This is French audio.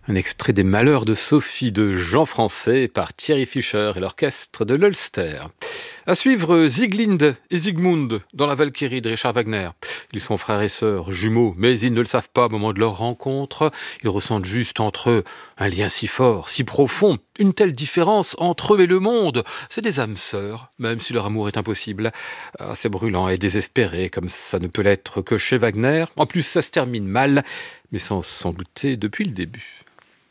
Un extrait des Malheurs de Sophie de Jean Français par Thierry Fischer et l'orchestre de l'Ulster. À suivre Sieglinde et Siegmund dans la Valkyrie de Richard Wagner. Ils sont frères et sœurs, jumeaux, mais ils ne le savent pas au moment de leur rencontre. Ils ressentent juste entre eux un lien si fort, si profond, une telle différence entre eux et le monde. C'est des âmes sœurs, même si leur amour est impossible. Ah, c'est brûlant et désespéré, comme ça ne peut l'être que chez Wagner. En plus, ça se termine mal, mais sans s'en douter depuis le début.